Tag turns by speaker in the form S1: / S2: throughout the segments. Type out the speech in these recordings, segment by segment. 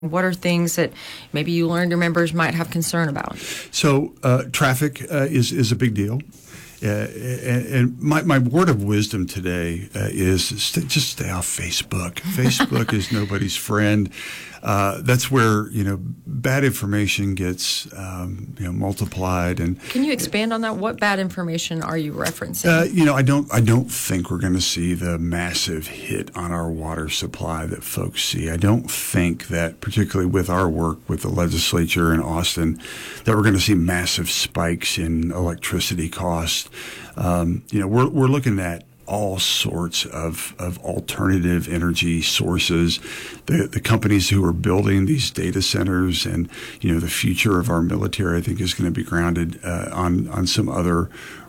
S1: What are things that maybe you learned your members might have concern about?
S2: So traffic is a big deal. And my word of wisdom today is just stay off Facebook. Facebook is nobody's friend. That's where bad information gets multiplied. And
S1: can you expand on that? What bad information are you referencing?
S2: I don't think we're going to see the massive hit on our water supply that folks see. I don't think that, particularly with our work with the legislature in Austin, that we're going to see massive spikes in electricity costs. We're looking at all sorts of alternative energy sources. The companies who are building these data centers and, the future of our military, I think, is going to be grounded on some other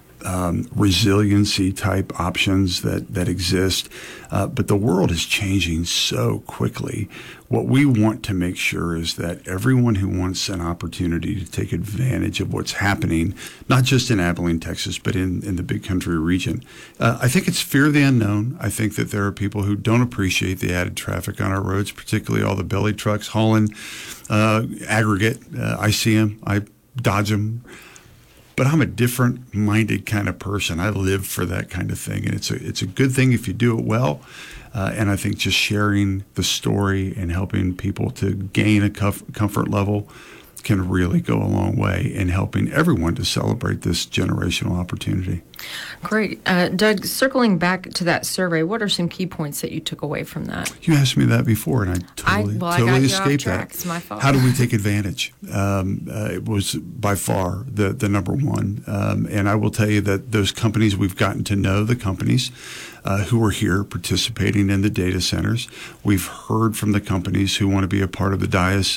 S2: resiliency type options that exist. But the world is changing so quickly. What we want to make sure is that everyone who wants an opportunity to take advantage of what's happening, not just in Abilene, Texas, but in the Big Country region. I think it's fear of the unknown. I think that there are people who don't appreciate the added traffic on our roads, particularly all the belly trucks hauling aggregate. I see them. I dodge them. But I'm a different-minded kind of person. I live for that kind of thing, and it's a good thing if you do it well. And I think just sharing the story and helping people to gain a comfort level can really go a long way in helping everyone to celebrate this generational opportunity.
S1: Great. Doug, circling back to that survey, what are some key points that you took away from that?
S2: You asked me that before, and I totally escaped that.
S1: It's my fault.
S2: How do we take advantage? It was by far the number one. And I will tell you that those companies, we've gotten to know the companies who are here participating in the data centers. We've heard from the companies who want to be a part of the Dias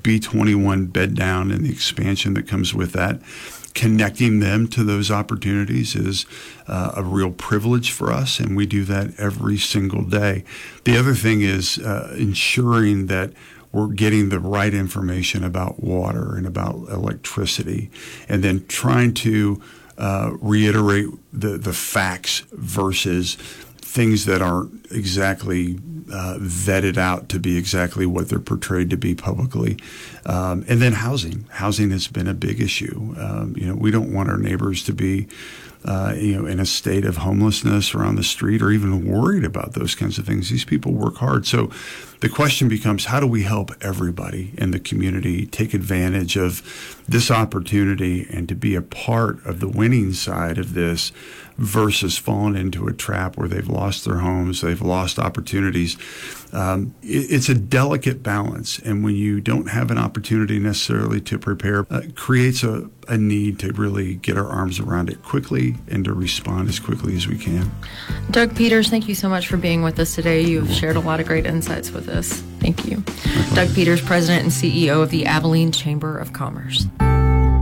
S2: B21 bed down and the expansion that comes with that. Connecting them to those opportunities is a real privilege for us, and we do that every single day. The other thing is ensuring that we're getting the right information about water and about electricity, and then trying to reiterate the facts versus things that aren't exactly vetted out to be exactly what they're portrayed to be publicly. And then housing. Housing has been a big issue. We don't want our neighbors to be in a state of homelessness or on the street or even worried about those kinds of things. These people work hard. So the question becomes, how do we help everybody in the community take advantage of this opportunity and to be a part of the winning side of this versus falling into a trap where they've lost their homes, they've lost opportunities. It's a delicate balance. And when you don't have an opportunity necessarily to prepare, it creates a need to really get our arms around it quickly and to respond as quickly as we can.
S1: Doug Peters, thank you so much for being with us today. You've shared a lot of great insights with us. Thank you. Doug Peters, President and CEO of the Abilene Chamber of Commerce.